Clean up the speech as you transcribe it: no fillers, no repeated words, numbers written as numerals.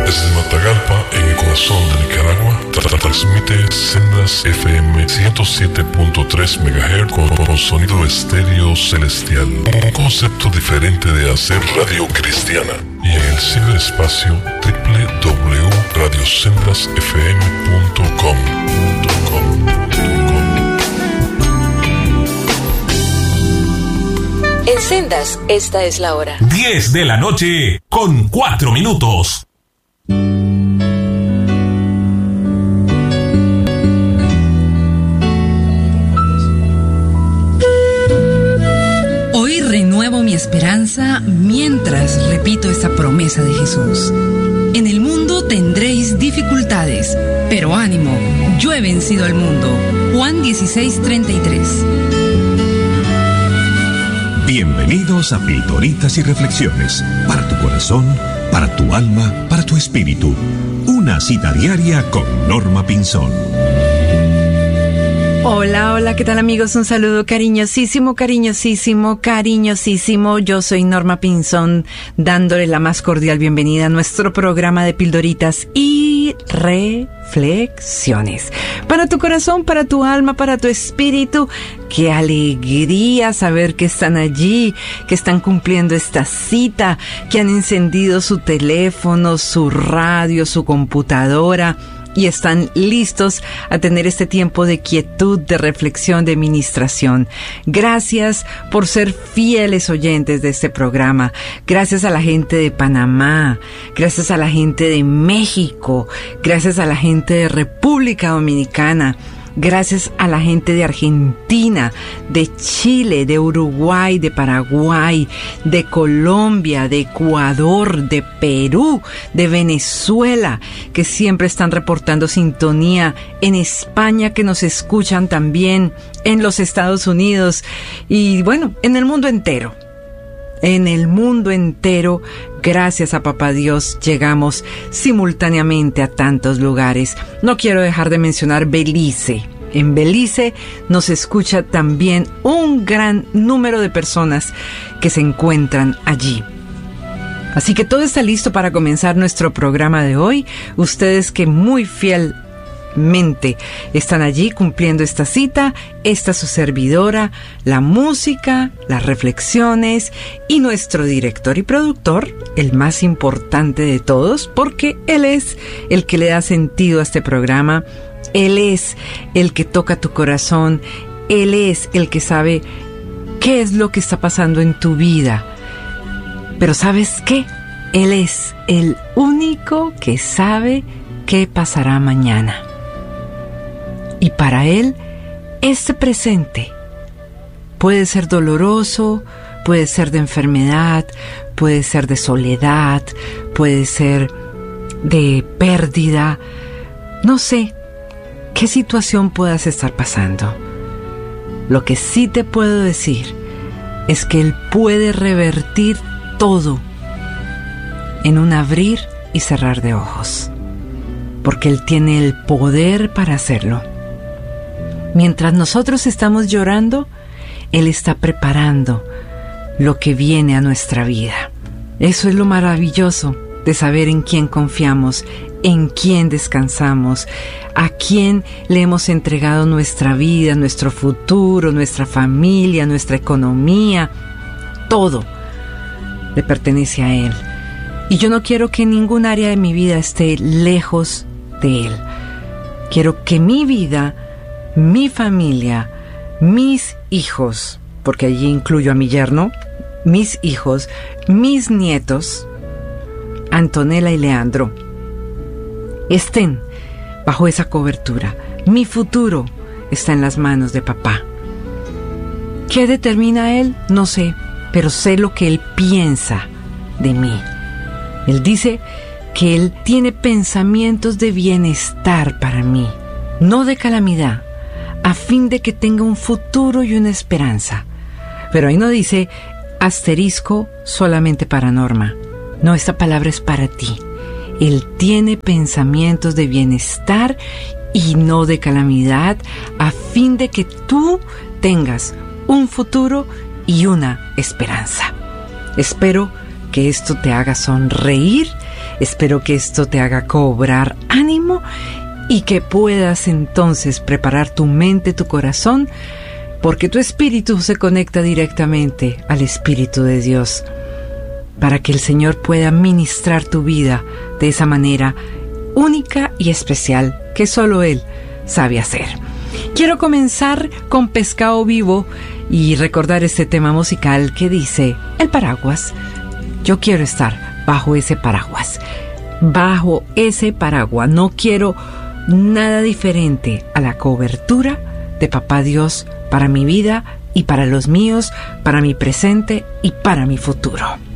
Desde Matagalpa, en el corazón de Nicaragua, transmite Sendas FM 107.3 MHz con sonido estéreo celestial. Un concepto diferente de hacer radio cristiana. Y en el ciberespacio www.radiosendasfm.com. En Sendas, esta es la hora. 10 de la noche con 4 minutos. Hoy renuevo mi esperanza mientras repito esta promesa de Jesús. En el mundo tendréis dificultades, pero ánimo, yo he vencido al mundo. Juan 16:33. Bienvenidos a Pildoritas y Reflexiones, para tu corazón, para tu alma, para tu espíritu. Una cita diaria con Norma Pinzón. Hola, hola, ¿qué tal amigos? Un saludo cariñosísimo, cariñosísimo, cariñosísimo. Yo soy Norma Pinzón, dándole la más cordial bienvenida a nuestro programa de Pildoritas y Reflexiones. Para tu corazón, para tu alma, para tu espíritu. Qué alegría saber que están allí, que están cumpliendo esta cita, que han encendido su teléfono, su radio, su computadora y están listos a tener este tiempo de quietud, de reflexión, de ministración. Gracias por ser fieles oyentes de este programa. Gracias a la gente de Panamá, gracias a la gente de México, gracias a la gente de República Dominicana. Gracias a la gente de Argentina, de Chile, de Uruguay, de Paraguay, de Colombia, de Ecuador, de Perú, de Venezuela, que siempre están reportando sintonía, en España, que nos escuchan también, en los Estados Unidos y bueno, en el mundo entero. En el mundo entero, gracias a Papá Dios, llegamos simultáneamente a tantos lugares. No quiero dejar de mencionar Belice. En Belice nos escucha también un gran número de personas que se encuentran allí. Así que todo está listo para comenzar nuestro programa de hoy. Ustedes que muy fielmente están allí cumpliendo esta cita, esta su servidora, la música, las reflexiones y nuestro director y productor, el más importante de todos, porque él es el que le da sentido a este programa, él es el que toca tu corazón, él es el que sabe qué es lo que está pasando en tu vida. Pero ¿sabes qué? Él es el único que sabe qué pasará mañana. Y para él, este presente puede ser doloroso, puede ser de enfermedad, puede ser de soledad, puede ser de pérdida. No sé qué situación puedas estar pasando. Lo que sí te puedo decir es que él puede revertir todo en un abrir y cerrar de ojos, porque él tiene el poder para hacerlo. Mientras nosotros estamos llorando, él está preparando lo que viene a nuestra vida. Eso es lo maravilloso de saber en quién confiamos, en quién descansamos, a quién le hemos entregado nuestra vida, nuestro futuro, nuestra familia, nuestra economía. Todo le pertenece a él. Y yo no quiero que ningún área de mi vida esté lejos de él. Quiero que mi vida, mi familia, mis hijos, porque allí incluyo a mi yerno, mis hijos, mis nietos, Antonella y Leandro, estén bajo esa cobertura. Mi futuro está en las manos de papá. ¿Qué determina él? No sé, pero sé lo que él piensa de mí. Él dice que él tiene pensamientos de bienestar para mí, no de calamidad, a fin de que tenga un futuro y una esperanza. Pero ahí no dice asterisco solamente para Norma. No, esta palabra es para ti. Él tiene pensamientos de bienestar y no de calamidad, a fin de que tú tengas un futuro y una esperanza. Espero que esto te haga sonreír, Espero que esto te haga cobrar ánimo y que puedas entonces preparar tu mente, tu corazón, porque tu espíritu se conecta directamente al Espíritu de Dios, para que el Señor pueda ministrar tu vida de esa manera única y especial que solo Él sabe hacer. Quiero comenzar con Pescado Vivo y recordar este tema musical que dice: el paraguas. Yo quiero estar bajo ese paraguas. Bajo ese paraguas. No quiero nada diferente a la cobertura de Papá Dios para mi vida y para los míos, para mi presente y para mi futuro.